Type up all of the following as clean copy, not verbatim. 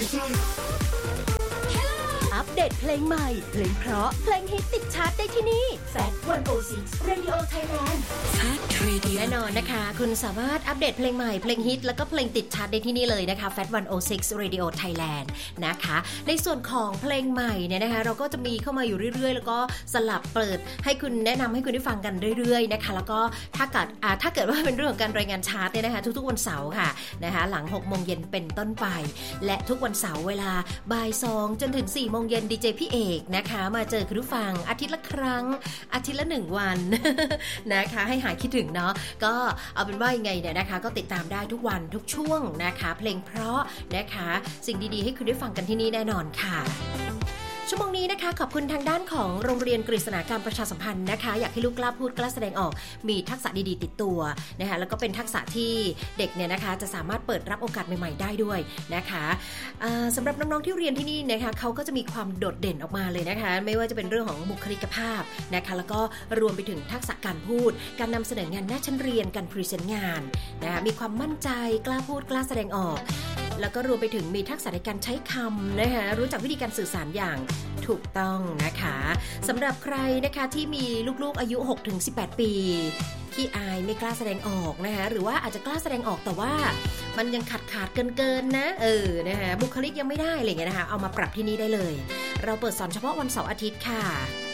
อัปเดตเพลงใหม่เพลงเพราะเพลงฮิตติดชาร์ตได้ที่นี่แฟต106 Radio Thailand แน่นอนนะคะคุณสามารถอัปเดตเพลงใหม่เพลงฮิตแล้วก็เพลงติดชาร์ตได้ที่นี่เลยนะคะ Fat 106 Radio Thailand นะคะในส่วนของเพลงใหม่เนี่ยนะคะเราก็จะมีเข้ามาอยู่เรื่อยๆแล้วก็สลับเปิดให้คุณแนะนำให้คุณได้ฟังกันเรื่อยๆนะคะแล้วก็ถ้าเกิดว่าเป็นเรื่องของการรายงานชาร์ตเนี่ยนะคะทุกๆวันเสาร์ค่ะนะคะหลัง 6 โมงเย็นเป็นต้นไปและทุกวันเสาร์เวลาบ่าย 2 จนถึง 4 โมงเย็นดีเจพี่เอกนะคะมาเจอคุณผู้ฟังอาทิตย์ละครั้งอาทิตย์ละ 1 วัน นะคะให้หายคิดถึงเนาะก็เอาเป็นว่ายังไงเนี่ยนะคะก็ติดตามได้ทุกวันทุกช่วงนะคะเพลงเพราะนะคะสิ่งดีๆให้คุณได้ฟังกันที่นี่แน่นอนค่ะชั่วโมงนี้นะคะขอบคุณทางด้านของโรงเรียนกฤษณาการประชาสัมพันธ์นะคะอยากให้ลูกกล้าพูดกล้าแสดงออกมีทักษะดีๆติดตัวนะคะแล้วก็เป็นทักษะที่เด็กเนี่ยนะคะจะสามารถเปิดรับโอกาสใหม่ๆได้ด้วยนะคะสำหรับน้องๆที่เรียนที่นี่นะคะเขาก็จะมีความโดดเด่นออกมาเลยนะคะไม่ว่าจะเป็นเรื่องของบุคลิกภาพนะคะแล้วก็รวมไปถึงทักษะการพูดการนำเสนองานหน้าชั้นเรียนการพรีเซนต์งานนะคะมีความมั่นใจกล้าพูดกล้าแสดงออกแล้วก็รวมไปถึงมีทักษะในการใช้คำนะคะรู้จักวิธีการสื่อสารอย่างถูกต้องนะคะสำหรับใครนะคะที่มีลูกๆอายุ 6-18 ปีขี้อายไม่กล้าแสดงออกนะคะหรือว่าอาจจะกล้าแสดงออกแต่ว่ามันยังขาดเกินนะนะคะบุคลิกยังไม่ได้อะไรอย่างเงี้ยนะคะเอามาปรับที่นี่ได้เลยเราเปิดสอนเฉพาะวันเสาร์อาทิตย์ค่ะ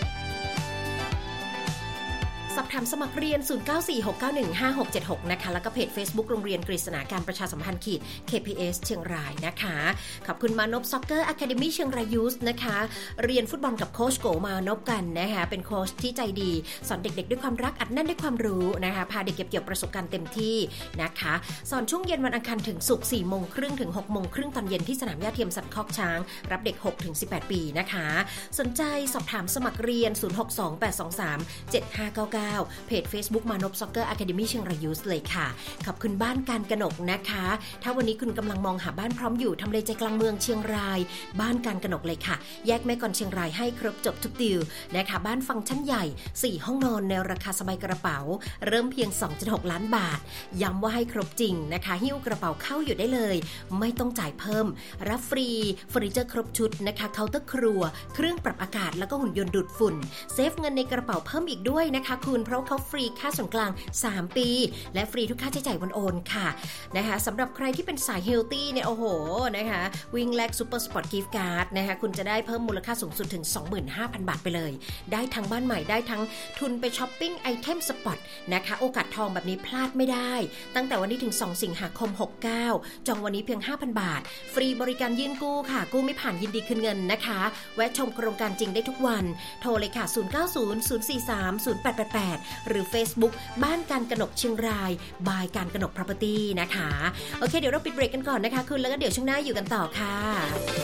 สอบถามสมัครเรียน 0946915676 นะคะแล้วก็เพจ Facebook โรงเรียนกฤษณาการประชาสัมพันธ์- KPS เชียงรายนะคะขอบคุณมานพซ็อกเกอร์อะคาเดมี่เชียงรายยูสนะคะเรียนฟุตบอลกับโค้ชโกมานพกันนะคะเป็นโค้ชที่ใจดีสอนเด็กๆด้วยความรักอัดแน่นด้วยความรู้นะคะพาเด็กเก็บเกี่ยวประสบการณ์เต็มที่นะคะสอนช่วงเย็นวันอังคารถึงศุกร์ 4 โมงครึ่งถึง 6 โมงครึ่งตอนเย็นที่สนามหญ้าเทียมสัตว์คอกช้างรับเด็ก 6-18 ปีนะคะสนใจสอบถามสมัครเรียน 0628237599เพจ Facebook มานพซ็อกเกอร์อะคาเดมี่เชียงรายยูสเลยค่ะขอบคุณบ้านการกนกนะคะถ้าวันนี้คุณกำลังมองหาบ้านพร้อมอยู่ทำเลใจกลางเมืองเชียงรายบ้านการกนกเลยค่ะแยกแม่กลเชียงรายให้ครบจบทุกดีลนะคะบ้านฟังก์ชันใหญ่4ห้องนอนในราคาสบายกระเป๋าเริ่มเพียง 2.6 ล้านบาทย้ำว่าให้ครบจริงนะคะหิ้วกระเป๋าเข้าอยู่ได้เลยไม่ต้องจ่ายเพิ่มรับฟรีเฟอร์นิเจอร์ครบชุดนะคะเคาน์เตอร์ครัวเครื่องปรับอากาศแล้วก็หุ่นยนต์ดูดฝุ่นเซฟเงินในกระเป๋าเพิ่มอีกด้วยนะคะคุณเพราะเขาฟรีค่าส่วนกลาง3ปีและฟรีทุกค่าใช้จ่ายวันโอนค่ะนะคะสำหรับใครที่เป็นสายเฮลตี้เนี่ยโอ้โหนะคะวิงแลกซูเปอร์สปอร์ตกิฟต์การ์ดนะคะคุณจะได้เพิ่มมูลค่าสูงสุดถึง 25,000 บาทไปเลยได้ทั้งบ้านใหม่ได้ทั้งทุนไปช้อปปิ้งไอเทมสปอร์ตนะคะโอกาสทองแบบนี้พลาดไม่ได้ตั้งแต่วันนี้ถึง2สิงหาคม69จองวันนี้เพียง 5,000 บาทฟรีบริการยื่นกู้ค่ะกู้ไม่ผ่านยินดีคืนเงินนะคะแวะชมโครงการจริงได้ทุกวันโทรเลยค่ะ0900430888หรือ Facebook บ้านการกนกเชียงรายบายการกนก Property นะคะโอเคเดี๋ยวเราปิดเบรกกันก่อนนะคะคุณแล้วก็เดี๋ยวช่วงหน้าอยู่กันต่อค่ะ